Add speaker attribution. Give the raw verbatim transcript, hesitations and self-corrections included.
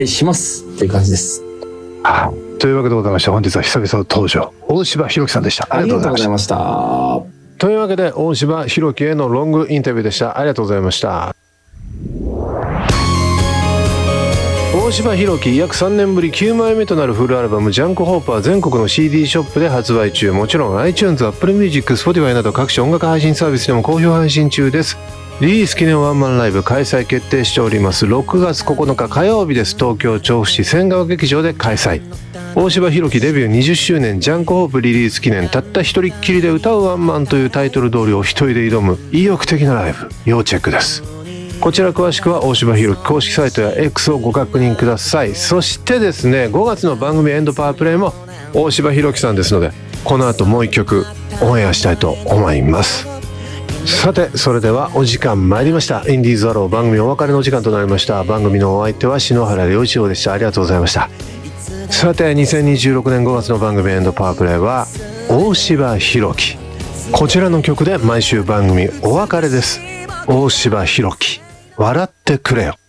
Speaker 1: しますっていう感じです。
Speaker 2: あというわけでございまして、本日は久々の登場、大柴弘樹さんでした。
Speaker 1: ありがとうございました。
Speaker 2: というわけで大柴弘樹へのロングインタビューでした。ありがとうございました。大柴弘樹約さんねんぶりきゅうまいめとなるフルアルバムジャンクホープは全国の シーディー ショップで発売中。もちろん iTunes、Apple Music、Spotify など各種音楽配信サービスでも好評配信中です。リリース記念ワンマンライブ開催決定しております。ろくがつここのか火曜日です。東京調布市千川劇場で開催。大柴弘樹デビューにじゅっしゅうねんジャンクホープリリース記念、たった一人っきりで歌うワンマンというタイトル通りお一人で挑む意欲的なライブ、要チェックです。こちら詳しくは大柴弘樹公式サイトや X をご確認ください。そしてですね、ごがつの番組エンドパワープレイも大柴弘樹さんですので、この後もう一曲オンエアしたいと思います。さて、それではお時間参りました。インディーズアロー番組お別れの時間となりました。番組のお相手は篠原良一郎でした。ありがとうございました。さて、にせんにじゅうろくねんごがつの番組エンドパワープレイは大柴弘樹、こちらの曲で毎週番組お別れです。大柴弘樹、笑ってくれよ。